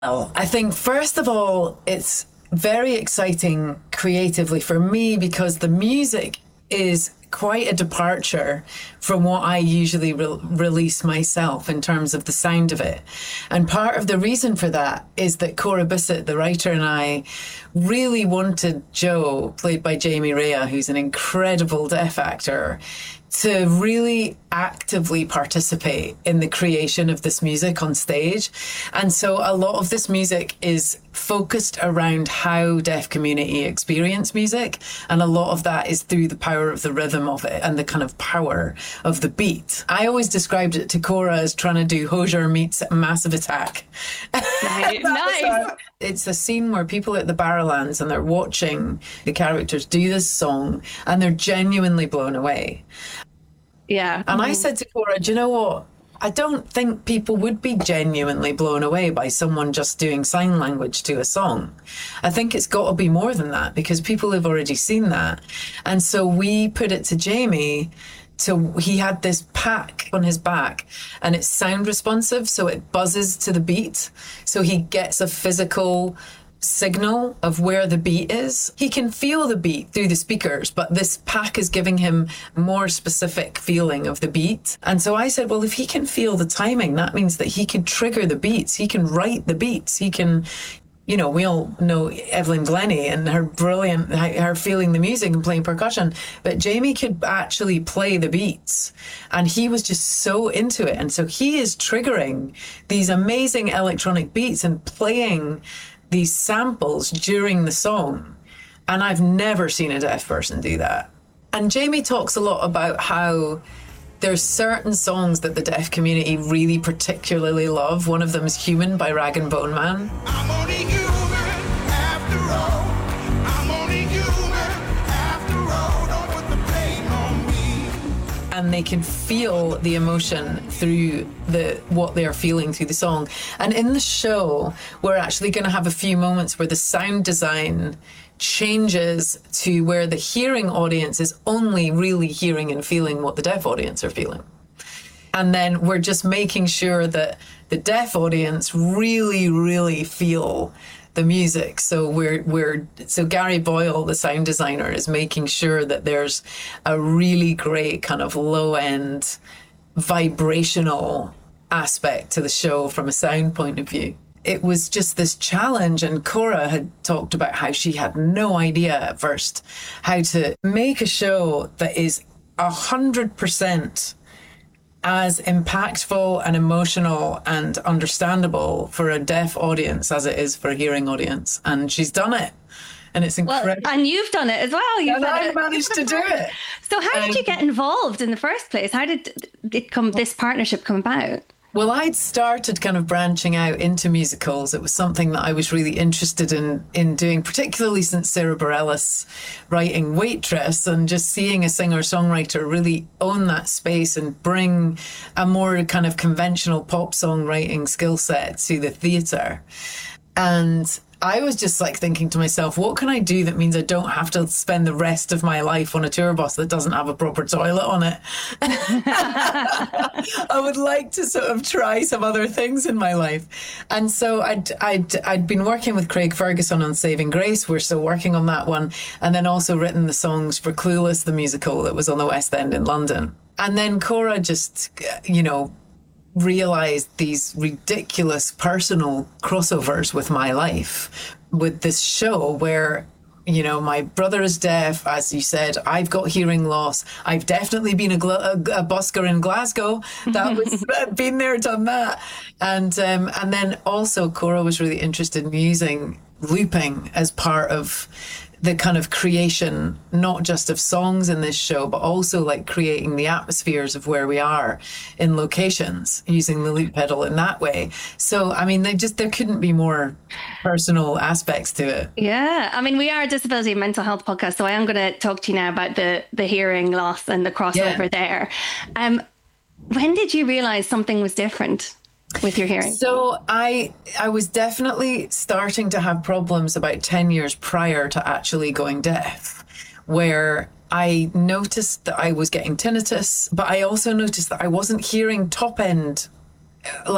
Well, I think first of all, it's very exciting creatively for me because the music is quite a departure from what I usually release myself in terms of the sound of it. And part of the reason for that is that Cora Bissett, the writer, and I really wanted Joe, played by Jamie Rea, who's an incredible deaf actor, to really actively participate in the creation of this music on stage. And so a lot of this music is focused around how deaf community experience music. And a lot of that is through the power of the rhythm of it and the kind of power of the beat. I always described it to Cora as trying to do Hozier meets Massive Attack. Nice. It's a scene where people are at the Barrowlands and they're watching the characters do this song and they're genuinely blown away. Yeah. And I said to Cora, do you know what? I don't think people would be genuinely blown away by someone just doing sign language to a song. I think it's got to be more than that because people have already seen that. And so we put it to Jamie. So he had this pack on his back and it's sound responsive. So it buzzes to the beat. So he gets a physical signal of where the beat is. He can feel the beat through the speakers, but this pack is giving him more specific feeling of the beat. And so I said, well, if he can feel the timing, that means that he can trigger the beats. He can write the beats. He can, you know, we all know Evelyn Glennie and her brilliant, her feeling the music and playing percussion, but Jamie could actually play the beats and he was just so into it. And so he is triggering these amazing electronic beats and playing these samples during the song. And I've never seen a deaf person do that. And Jamie talks a lot about how there's certain songs that the deaf community really particularly love. One of them is Human by Rag and Bone Man. I'm only human after all. I'm only human after all. Don't put the blame on me. And they can feel the emotion through what they are feeling through the song. And in the show, we're actually going to have a few moments where the sound design changes to where the hearing audience is only really hearing and feeling what the deaf audience are feeling. And then we're just making sure that the deaf audience really, really feel the music. So so Gary Boyle, the sound designer, is making sure that there's a really great kind of low end vibrational aspect to the show from a sound point of view. It was just this challenge, and Cora had talked about how she had no idea at first how to make a show that is 100% as impactful and emotional and understandable for a deaf audience as it is for a hearing audience. And she's done it. And it's incredible. Well, and you've done it as well. And I managed to do it. So how did you get involved in the first place? How did this partnership come about? Well, I'd started kind of branching out into musicals. It was something that I was really interested in doing, particularly since Sarah Bareilles writing Waitress, and just seeing a singer-songwriter really own that space and bring a more kind of conventional pop songwriting skill set to the theatre. And I was just like thinking to myself, what can I do that means I don't have to spend the rest of my life on a tour bus that doesn't have a proper toilet on it? I would like to sort of try some other things in my life. And so I'd been working with Craig Ferguson on Saving Grace. We're still working on that one. And then also written the songs for Clueless, the musical that was on the West End in London. And then Cora just, realized these ridiculous personal crossovers with my life with this show where, my brother is deaf, as you said, I've got hearing loss. I've definitely been a busker in Glasgow. That was been there, done that. And then also Cora was really interested in using looping as part of the kind of creation, not just of songs in this show, but also like creating the atmospheres of where we are in locations, using the loop pedal in that way. So, I mean, there couldn't be more personal aspects to it. Yeah. I mean, we are a disability and mental health podcast, so I am going to talk to you now about the hearing loss and the crossover there. When did you realize something was different with your hearing? So I was definitely starting to have problems about 10 years prior to actually going deaf, where I noticed that I was getting tinnitus, but I also noticed that I wasn't hearing top end, like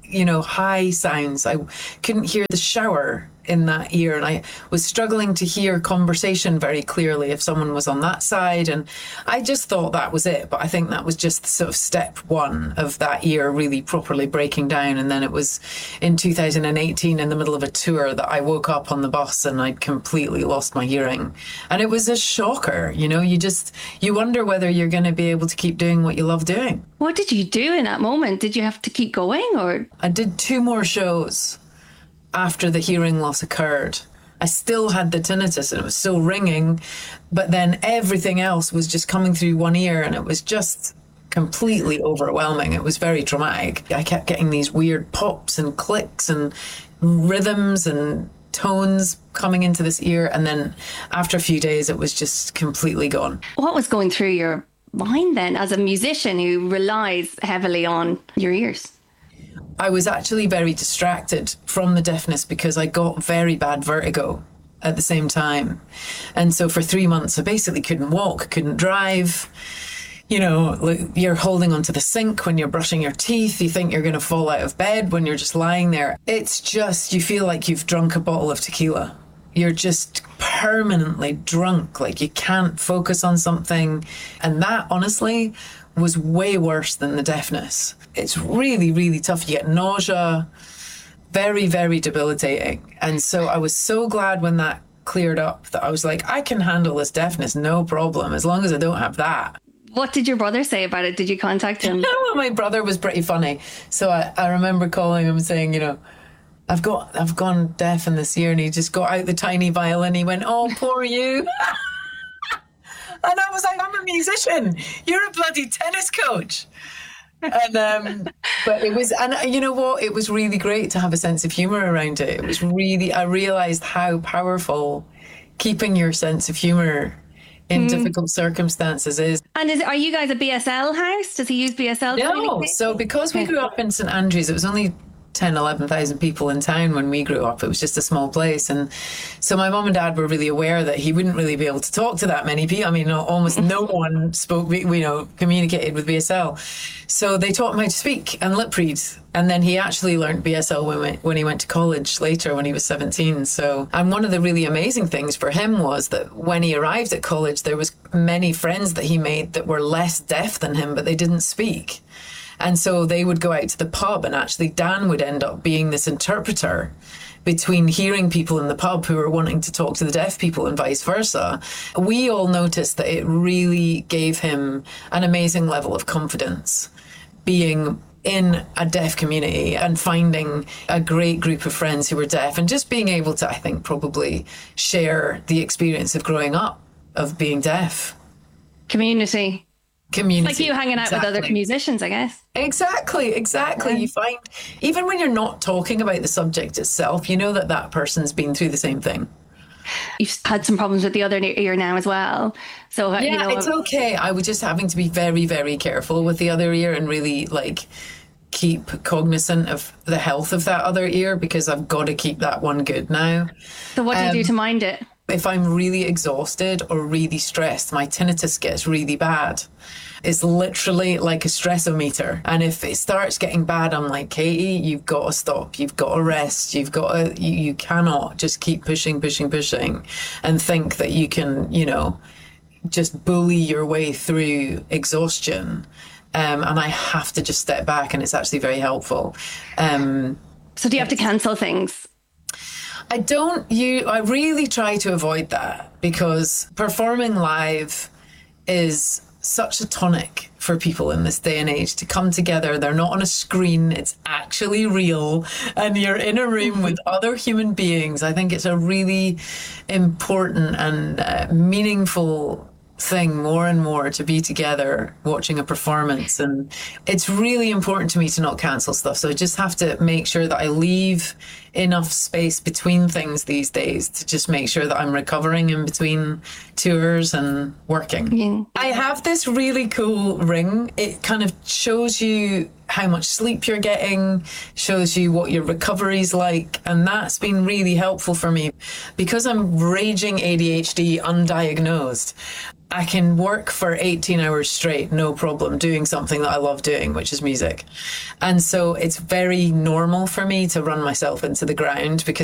high sounds. I couldn't hear the shower in that ear, and I was struggling to hear conversation very clearly if someone was on that side, and I just thought that was it. But I think that was just sort of step one of that ear really properly breaking down. And then it was in 2018, in the middle of a tour, that I woke up on the bus and I'd completely lost my hearing, and it was a shocker. You wonder whether you're going to be able to keep doing what you love doing. What did you do in that moment? Did you have to keep going, or? I did 2 more shows after the hearing loss occurred. I still had the tinnitus and it was still ringing, but then everything else was just coming through one ear, and it was just completely overwhelming. It was very traumatic. I kept getting these weird pops and clicks and rhythms and tones coming into this ear, and then after a few days it was just completely gone. What was going through your mind then as a musician who relies heavily on your ears? I was actually very distracted from the deafness because I got very bad vertigo at the same time. And so for 3 months, I basically couldn't walk, couldn't drive. You're holding onto the sink when you're brushing your teeth. You think you're going to fall out of bed when you're just lying there. It's just, you feel like you've drunk a bottle of tequila. You're just permanently drunk, like you can't focus on something. And that, honestly, was way worse than the deafness. It's really, really tough. You get nausea, very, very debilitating. And so I was so glad when that cleared up that I was like, I can handle this deafness, no problem, as long as I don't have that. What did your brother say about it? Did you contact him? My brother was pretty funny. So I remember calling him saying, I've gone deaf in this year, and he just got out the tiny violin. He went, "Oh, poor you." And I was like, I'm a musician. You're a bloody tennis coach. And but it was, and you know what? It was really great to have a sense of humor around it. It was really, I realized how powerful keeping your sense of humor in difficult circumstances is. And are you guys a BSL house? Does he use BSL? No. So because we grew up in St Andrews, it was only 11,000 people in town when we grew up. It was just a small place. And so my mum and dad were really aware that he wouldn't really be able to talk to that many people. I mean, almost no one communicated with BSL. So they taught him how to speak and lip read. And then he actually learned BSL when he went to college later, when he was 17. So, and one of the really amazing things for him was that when he arrived at college, there was many friends that he made that were less deaf than him, but they didn't speak. And so they would go out to the pub, and actually Dan would end up being this interpreter between hearing people in the pub who were wanting to talk to the deaf people and vice versa. We all noticed that it really gave him an amazing level of confidence being in a deaf community and finding a great group of friends who were deaf, and just being able to, I think, probably share the experience of growing up, of being deaf. Community. Like you hanging out with other musicians, I guess. Exactly. Yeah. You find, even when you're not talking about the subject itself, you know that person's been through the same thing. You've had some problems with the other ear now as well. So, yeah, it's okay. I was just having to be very, very careful with the other ear and really keep cognizant of the health of that other ear, because I've got to keep that one good now. So what do you do to mind it? If I'm really exhausted or really stressed, my tinnitus gets really bad. It's literally like a stressometer. And if it starts getting bad, I'm like, Katie, you've got to stop. You've got to rest. You cannot just keep pushing and think that you can, just bully your way through exhaustion. And I have to just step back, and it's actually very helpful. So do you have to cancel things? I really try to avoid that, because performing live is such a tonic for people in this day and age to come together. They're not on a screen, it's actually real, and you're in a room with other human beings. I think it's a really important and meaningful thing more and more to be together watching a performance, and it's really important to me to not cancel stuff. So I just have to make sure that I leave enough space between things these days to just make sure that I'm recovering in between tours and working. Yeah. I have this really cool ring. It kind of shows you how much sleep you're getting, shows you what your recovery's like, and that's been really helpful for me because I'm raging ADHD undiagnosed. I can work for 18 hours straight, no problem, doing something that I love doing, which is music. And so it's very normal for me to run myself into the ground because